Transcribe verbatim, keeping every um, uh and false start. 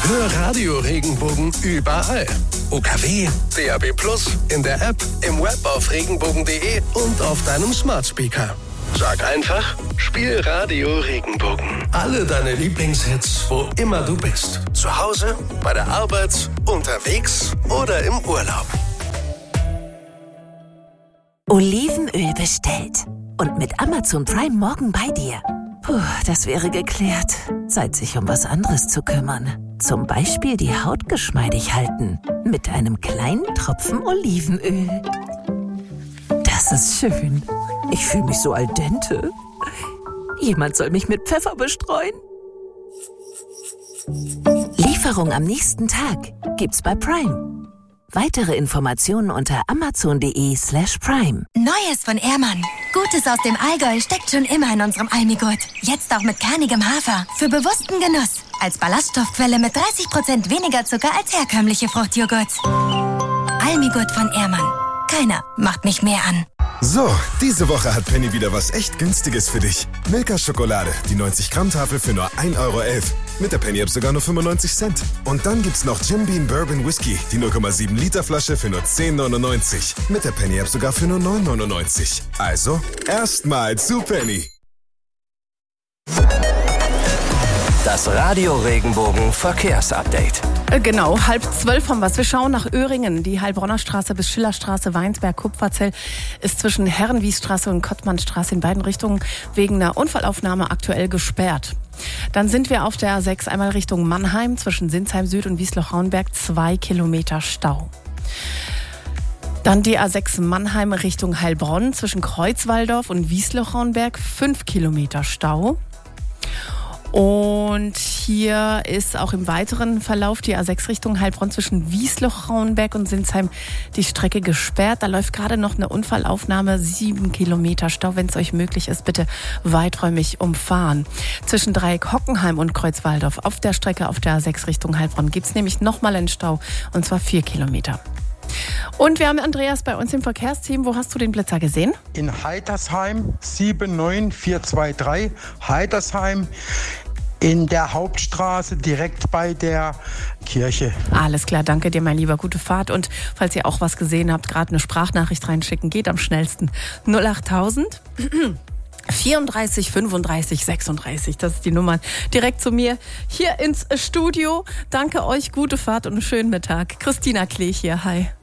Hör Radio Regenbogen überall. U K W, D A B plus, in der App, im Web auf regenbogen punkt de und auf deinem Smart Speaker. Sag einfach, spiel Radio Regenbogen. Alle deine Lieblingshits, wo immer du bist. Zu Hause, bei der Arbeit, unterwegs oder im Urlaub. Olivenöl bestellt. Und mit Amazon Prime morgen bei dir. Puh, das wäre geklärt. Zeit, sich um was anderes zu kümmern. Zum Beispiel die Haut geschmeidig halten. Mit einem kleinen Tropfen Olivenöl. Das ist schön. Ich fühle mich so al dente. Jemand soll mich mit Pfeffer bestreuen. Lieferung am nächsten Tag gibt's bei Prime. Weitere Informationen unter amazon.de slash prime. Neues von Ehrmann. Gutes aus dem Allgäu steckt schon immer in unserem Almigurt. Jetzt auch mit kernigem Hafer. Für bewussten Genuss. Als Ballaststoffquelle mit dreißig Prozent weniger Zucker als herkömmliche Fruchtjoghurts. Almigurt von Ehrmann. Keiner macht mich mehr an. So, diese Woche hat Penny wieder was echt Günstiges für dich. Milka Schokolade, die neunzig Gramm Tafel für nur ein Euro elf. Mit der Penny-App sogar nur fünfundneunzig Cent. Und dann gibt's noch Jim Beam Bourbon Whisky, die null Komma sieben Liter Flasche für nur zehn neunundneunzig. Mit der Penny-App sogar für nur neun neunundneunzig. Also, erstmal zu Penny. Das Radio Regenbogen Verkehrsupdate. Genau, halb zwölf haben wir. Wir schauen nach Öhringen. Die Heilbronner Straße bis Schillerstraße, Weinsberg, Kupferzell ist zwischen Herrenwiesstraße und Kottmannstraße in beiden Richtungen wegen einer Unfallaufnahme aktuell gesperrt. Dann sind wir auf der A sechs einmal Richtung Mannheim zwischen Sinsheim Süd und Wiesloch-Rauenberg, zwei Kilometer Stau. Dann die A sechs Mannheim Richtung Heilbronn zwischen Kreuzwaldorf und Wiesloch-Rauenberg, fünf Kilometer Stau. Und hier ist auch im weiteren Verlauf die A sechs Richtung Heilbronn zwischen Wiesloch-Rauenberg und Sinsheim die Strecke gesperrt. Da läuft gerade noch eine Unfallaufnahme, sieben Kilometer Stau. Wenn es euch möglich ist, bitte weiträumig umfahren. Zwischen Dreieck Hockenheim und Kreuzwaldorf auf der Strecke auf der A sechs Richtung Heilbronn gibt es nämlich nochmal einen Stau, und zwar vier Kilometer. Und wir haben Andreas bei uns im Verkehrsteam. Wo hast du den Blitzer gesehen? In Heitersheim, sieben neun vier zwei drei, Heitersheim, in der Hauptstraße, direkt bei der Kirche. Alles klar, danke dir, mein Lieber. Gute Fahrt. Und falls ihr auch was gesehen habt, gerade eine Sprachnachricht reinschicken, geht am schnellsten. null achttausend vierunddreißig fünfunddreißig sechsunddreißig, das ist die Nummer direkt zu mir hier ins Studio. Danke euch, gute Fahrt und einen schönen Mittag. Christina Klee hier, hi.